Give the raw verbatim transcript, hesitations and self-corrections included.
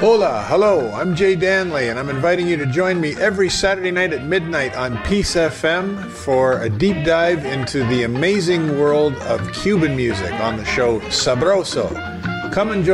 Hola, hello, I'm Jay Danley, and I'm inviting you to join me every Saturday night at midnight on Peace F M for a deep dive into the amazing world of Cuban music on the show Sabroso. Come and join